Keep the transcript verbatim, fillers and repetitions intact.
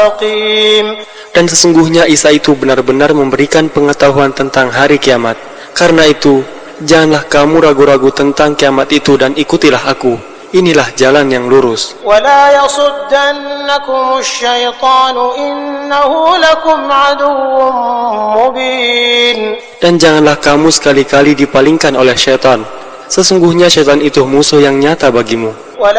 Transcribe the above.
Dan sesungguhnya Isa itu benar-benar memberikan pengetahuan tentang hari kiamat. Karena itu, janganlah kamu ragu-ragu tentang kiamat itu dan ikutilah aku. Inilah jalan yang lurus. Dan janganlah kamu sekali-kali dipalingkan oleh syaitan. Sesungguhnya syaitan itu musuh yang nyata bagimu.